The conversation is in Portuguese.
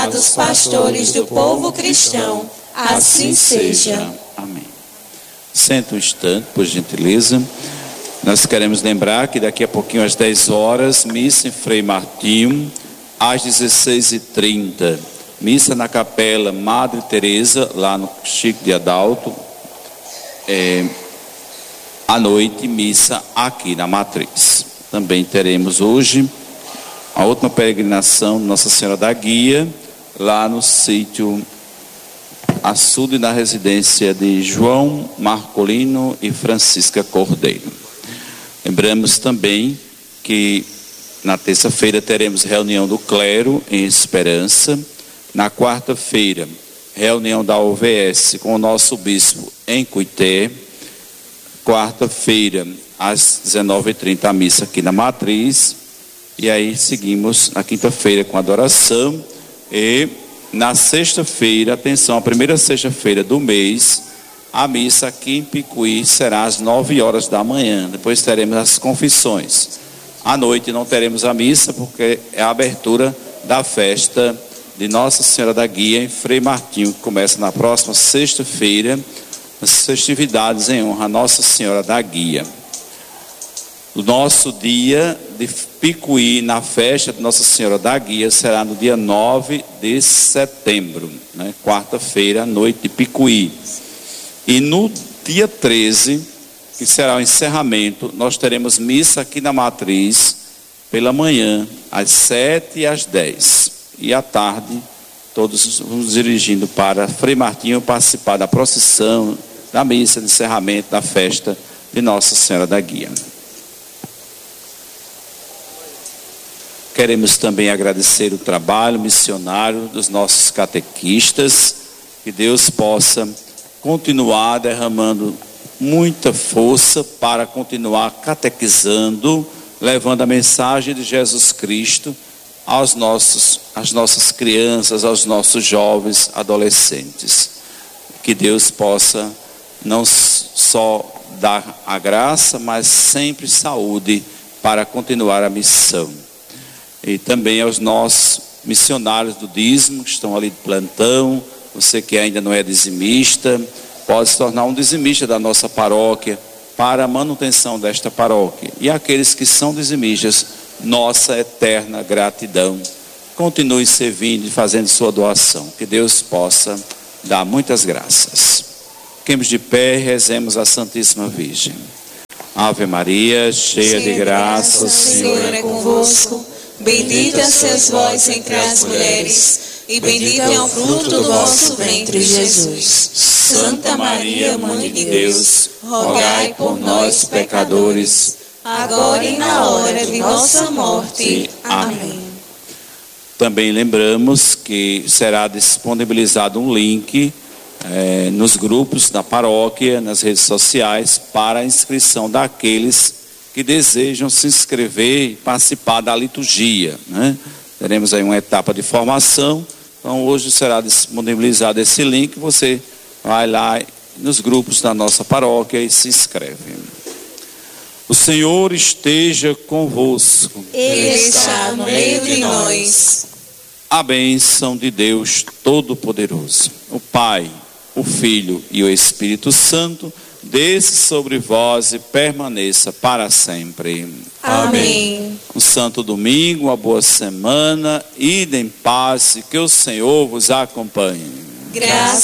dos pastores do povo cristão, assim seja. Amém. Senta um instante, por gentileza. Nós queremos lembrar que daqui a pouquinho, às 10 horas, missa em Frei Martinho, às 16h30, missa na Capela Madre Teresa, lá no Chico de Adalto. À noite, missa aqui na Matriz. Também teremos hoje a última peregrinação de Nossa Senhora da Guia, lá no sítio Açude, na residência de João Marcolino e Francisca Cordeiro. Lembramos também que na terça-feira teremos reunião do clero em Esperança. Na quarta-feira, reunião da UVS com o nosso bispo em Cuité. Quarta-feira, às 19h30, a missa aqui na Matriz. E aí seguimos na quinta-feira com adoração. E na sexta-feira, atenção, a primeira sexta-feira do mês, a missa aqui em Picuí será às 9 horas da manhã. Depois teremos as confissões. À noite não teremos a missa, porque é a abertura da festa de Nossa Senhora da Guia em Frei Martinho, que começa na próxima sexta-feira, as festividades em honra a Nossa Senhora da Guia. O nosso dia de Picuí, na festa de Nossa Senhora da Guia, será no dia 9 de setembro, né? Quarta-feira, noite de Picuí. E no dia 13, que será o encerramento, nós teremos missa aqui na Matriz, pela manhã, às 7 e às 10. E à tarde, todos vamos dirigindo para Frei Martinho participar da procissão, da missa de encerramento da festa de Nossa Senhora da Guia. Queremos também agradecer o trabalho missionário dos nossos catequistas, que Deus possa continuar derramando muita força para continuar catequizando, levando a mensagem de Jesus Cristo às nossas crianças, aos nossos jovens, adolescentes. Que Deus possa não só dar a graça, mas sempre saúde para continuar a missão. E também aos nossos missionários do dízimo, que estão ali de plantão. Você que ainda não é dizimista, pode se tornar um dizimista da nossa paróquia, para a manutenção desta paróquia. E aqueles que são dizimistas, nossa eterna gratidão. Continue servindo e fazendo sua doação. Que Deus possa dar muitas graças. Fiquemos de pé e rezemos a Santíssima Virgem. Ave Maria, cheia de graça, o Senhor é convosco. Bendita sois vós entre as mulheres, e bendito é o fruto do vosso ventre, Jesus. Santa Maria, Mãe de Deus, rogai por nós, pecadores, agora e na hora de nossa morte. Amém. Também lembramos que será disponibilizado um link nos grupos da paróquia, nas redes sociais, para a inscrição daqueles que desejam se inscrever e participar da liturgia, né? Teremos aí uma etapa de formação. Então hoje será disponibilizado esse link. Você vai lá nos grupos da nossa paróquia e se inscreve. O Senhor esteja convosco. Ele está no meio de nós. A bênção de Deus Todo-Poderoso, o Pai, o Filho e o Espírito Santo, desça sobre vós e permaneça para sempre. Amém. Um santo domingo, uma boa semana, ide em paz e que o Senhor vos acompanhe. Graças